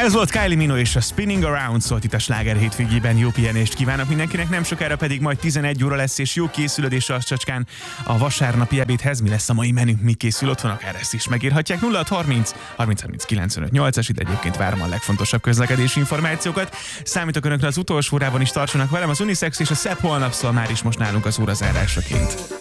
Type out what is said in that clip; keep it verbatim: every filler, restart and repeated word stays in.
Ez volt Kylie Minogue és a Spinning Around szólt itt a Sláger hétvégében. Jó pihenést kívánok mindenkinek, nem sokára pedig majd tizenegy óra lesz, és jó készülődés a csacskán a vasárnapi ebédhez. Mi lesz a mai menünk, mi készül otthon, akár ezt is megírhatják. nulla hat harminc harminc harminc kilencvenöt nyolcas, itt egyébként várom a legfontosabb közlekedési információkat. Számítok önökre az utolsó órában is, tartsanak velem, az Unisex és a Szebb holnap szól már is most nálunk az órazárásaként.